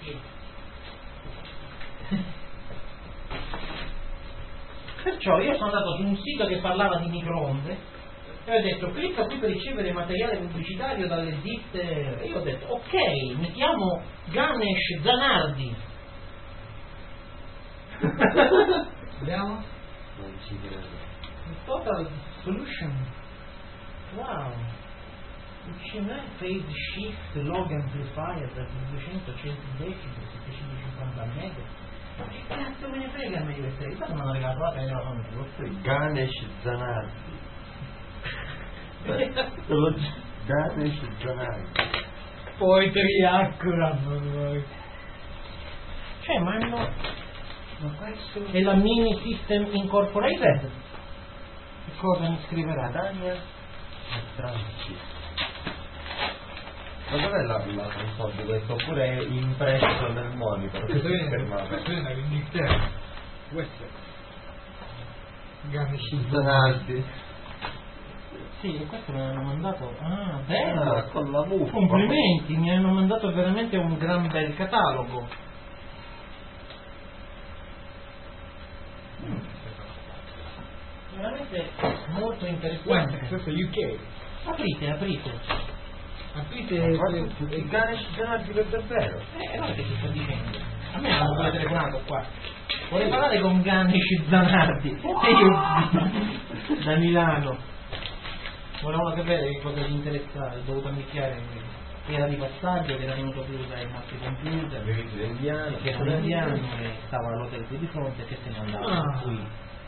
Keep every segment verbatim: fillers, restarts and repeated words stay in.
Perciò io sono andato su un sito che parlava di microonde e ho detto clicca qui per ricevere materiale pubblicitario dalle ditte, e io ho detto ok, mi chiamo Ganesh Zanardi. Vediamo? Non ci credo. Total Solution. Wow. C M E Phase Shift Log Amplifier da duecento decibel, settecentocinquanta mega. Ma che cazzo me ne frega a me questa? Infatti mi hanno regalato la pelle con me. Ganesh Zanardi. Ganesh Zanardi. Poi triaccola. Cioè, ma hanno... Ma questo è la Mini System Incorporated. Che cosa mi scriverà? Daniel Astranzi. Ma dov'è la la console di questo? Oppure è impresso nel monitor? Questo Che si viene fermava? questo viene dall'Inghilterra. Questo è Ganesh Zanardi. Sì, e questo me l'hanno mandato. Ah, bello! Ah, con la muffa. Complimenti, mi hanno mandato veramente un gran bel catalogo. Mm. Veramente molto interessante. questo è U K. Aprite, aprite. Aprite Ma il Ganesh Zanardi per davvero? Eh, guarda che ti sto dicendo. A me hanno pure telefonato qua. Vorrei parlare con Ganesh Zanardi. E io da Milano. Volevano sapere che cosa gli interessava, ho dovuto ammettere che era di passaggio, che era venuto qui dai nostri computer, Avevi visto l'indiano? che era un indiano, che stava all'hotel qui di fronte e che se ne andava Ah. qui.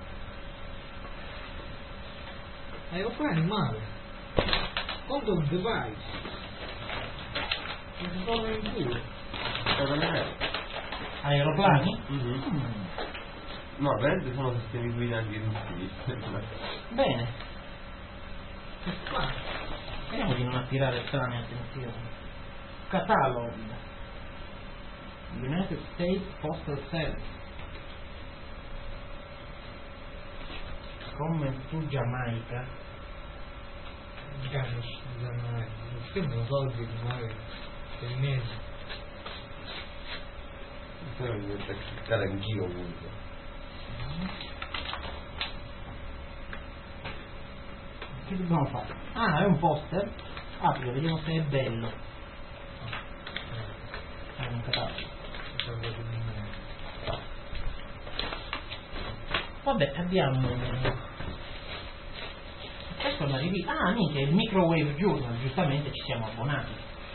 Aeroplani male. Control device. Non si sono in culo. Cosa ne è? Aeroplani? Mhm. Mm. No, veramente sono sistemi guidati tutti. Bene. Speriamo di non attirare strane attenzioni. Catalog United States Postal Service. Come su Giamaica. Ganesh Zanardi. Non sembrano soldi ormai per mesi. Poi mi metto a cliccare anch'io ovunque. Che dobbiamo fare? Ah, è un poster? Apri, vediamo se è bello. È un catalogo. Vabbè, abbiamo... Questo è una rivista... Ah, mica, è il Microwave Journal, giustamente ci siamo abbonati.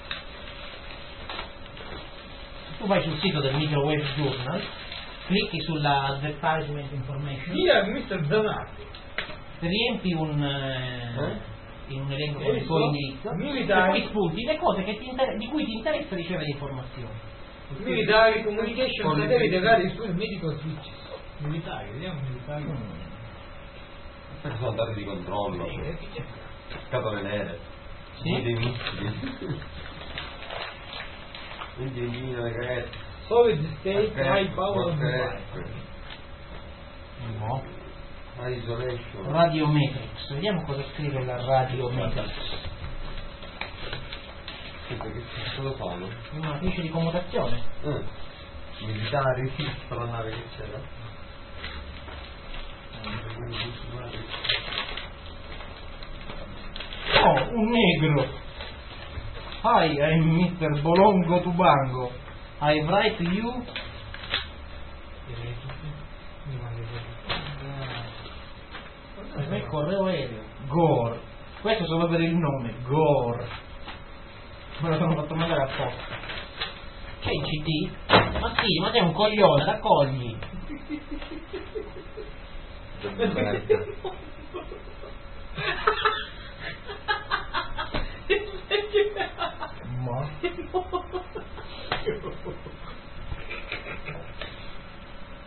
Tu vai sul sito del Microwave Journal, clicchi sulla Advertisement Information, Via mister Zanardi. riempi un, eh, in un elenco con il tuo indirizzo Militari. e poi spunti le cose che ti inter- di cui ti interessa ricevere informazioni. Military Communication Satellite Radio School Medical Switches. Militari, vediamo militari. Mm. Questi sono dati di controllo. Scatole nere. Sì? Dei missili. Quindi elimina le caette. Solid State High Power Mobile. No. Isolation. Radiometrics, vediamo cosa scrive la Radiometrics. Sì, perché cosa fanno? Una matrice di commutazione. Mm. Militari, stranare che c'era. Oh, un negro. Hi, I'm mister Bolongo Tubango. I write you. Questo è il correo aereo. Gore. Questo è solo per il nome. Gore. Me lo sono fatto mandare apposta. C'è il C D? Ma sì, ma sei un coglione, raccogli. Ma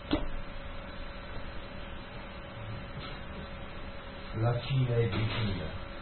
La Cina è vicina.